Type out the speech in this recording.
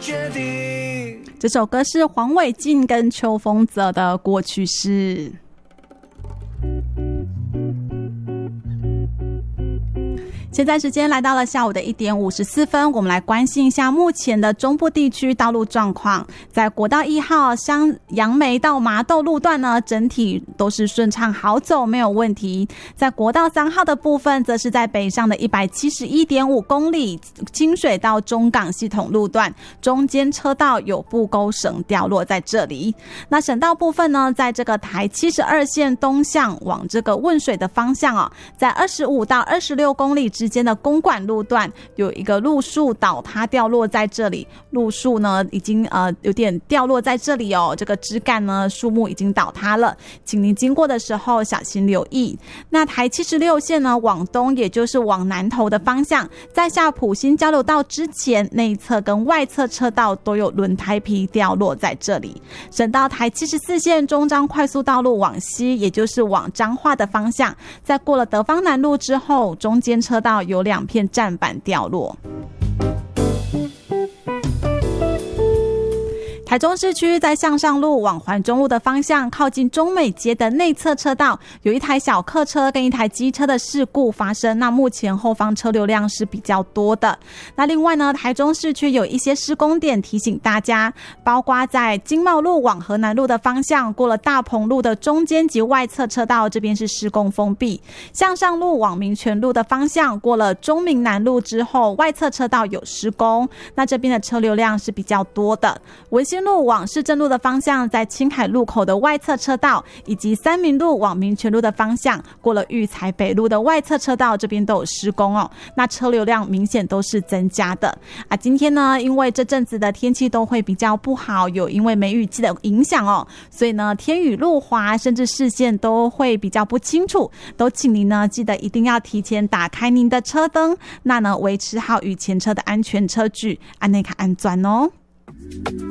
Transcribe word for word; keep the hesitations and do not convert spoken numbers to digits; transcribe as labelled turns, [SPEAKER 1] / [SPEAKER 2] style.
[SPEAKER 1] 决定。
[SPEAKER 2] 这首歌是黄伟晋跟邱锋泽的《过去式》。现在时间来到了下午的一点五十四分，我们来关心一下目前的中部地区道路状况。在国道一号香杨梅到麻豆路段呢，整体都是顺畅好走，没有问题。在国道三号的部分，则是在北上的一百七十一点五公里清水到中港系统路段，中间车道有布沟绳掉落在这里。那省道部分呢，在这个台七十二线东向往这个汶水的方向哦，在二十五到二十六公里之间的公馆路段有一个路树倒塌掉落在这里，路树呢已经呃有点掉落在这里哦，这个枝干呢树木已经倒塌了，请您经过的时候小心留意。那台七十六线呢往东，也就是往南投的方向，在下埔新交流道之前，内侧跟外侧车道都有轮胎皮掉落在这里。省道台七十四线中彰快速道路往西，也就是往彰化的方向，在过了德芳南路之后，中间车道有两片站板掉落。台中市区在向上路往环中路的方向，靠近中美街的内侧车道，有一台小客车跟一台机车的事故发生，那目前后方车流量是比较多的。那另外呢，台中市区有一些施工点提醒大家，包括在经贸路往河南路的方向，过了大鹏路的中间及外侧车道，这边是施工封闭。向上路往民权路的方向，过了中民南路之后，外侧车道有施工，那这边的车流量是比较多的。文心路往市政路的方向，在青海路口的外侧车道，以及三民路往民权路的方向，过了育才北路的外侧车道，这边都有施工哦，那车流量明显都是增加的啊。今天呢，因为这阵子的天气都会比较不好，有因为梅雨季的影响哦，所以呢天雨路滑，甚至视线都会比较不清楚，都请您呢记得一定要提前打开您的车灯，那呢维持好与前车的安全车距，安内卡安全哦。